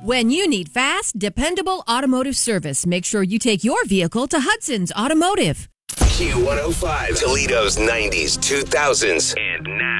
When you need fast, dependable automotive service, make sure you take your vehicle to Hudson's Automotive. Q105, Toledo's 90s, 2000s, and now.